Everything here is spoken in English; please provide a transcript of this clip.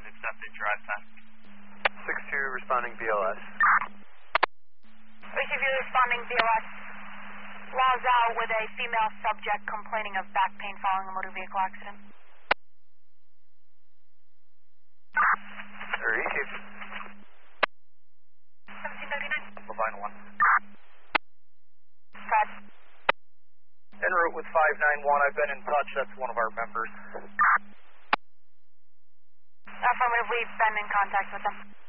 Times accepted, drive time. 6-2 responding BLS. Receive responding BLS. Lazao with a female subject complaining of back pain following a motor vehicle accident. Receive. 1739. Levine 1. Fred. En route with 591. I've been in touch. That's one of our members. Affirmative, we've been in contact with them.